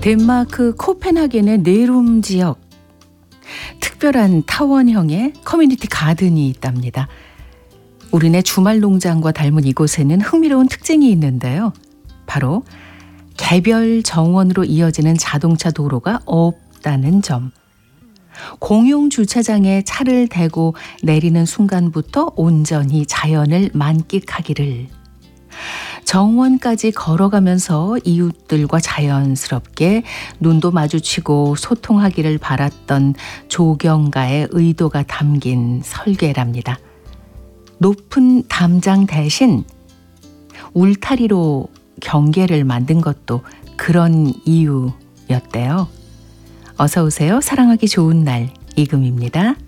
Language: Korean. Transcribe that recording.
덴마크 코펜하겐의 네룸 지역, 특별한 타원형의 커뮤니티 가든이 있답니다. 우리네 주말 농장과 닮은 이곳에는 흥미로운 특징이 있는데요. 바로 개별 정원으로 이어지는 자동차 도로가 없다는 점. 공용 주차장에 차를 대고 내리는 순간부터 온전히 자연을 만끽하기를. 정원까지 걸어가면서 이웃들과 자연스럽게 눈도 마주치고 소통하기를 바랐던 조경가의 의도가 담긴 설계랍니다. 높은 담장 대신 울타리로 경계를 만든 것도 그런 이유였대요. 어서 오세요. 사랑하기 좋은 날, 이금입니다.